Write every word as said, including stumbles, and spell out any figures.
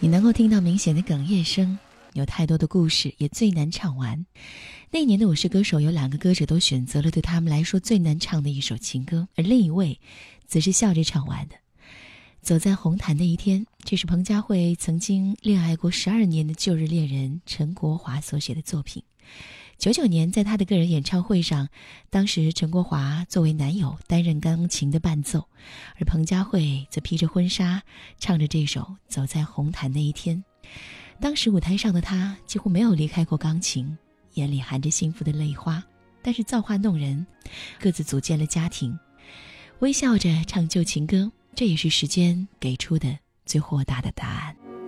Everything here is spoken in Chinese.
你能够听到明显的哽咽声，有太多的故事也最难唱完。那一年的我是歌手，有两个歌者都选择了对他们来说最难唱的一首情歌，而另一位则是笑着唱完的。走在红毯那一天，这是彭佳慧曾经恋爱过十二年的旧日恋人陈国华所写的作品。九九年在他的个人演唱会上，当时陈国华作为男友担任钢琴的伴奏，而彭佳慧则披着婚纱唱着这首《走在红毯那一天》。当时舞台上的他几乎没有离开过钢琴，眼里含着幸福的泪花，但是造化弄人，各自组建了家庭，微笑着唱旧情歌，这也是时间给出的最豁达的答案。